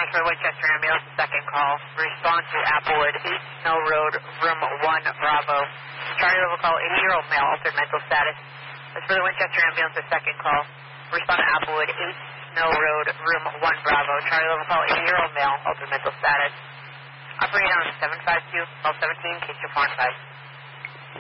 That's for Winchester Ambulance, second call. Respond to Applewood, 8 Snow Road, room 1, Bravo. Charlie level call, 80-year-old male, altered mental status. That's for the Winchester Ambulance, second call. Respond to Applewood, 8 Snow Road, room 1, Bravo. Charlie level call, 80-year-old male, altered mental status. Operating on 752, 1217, case 415.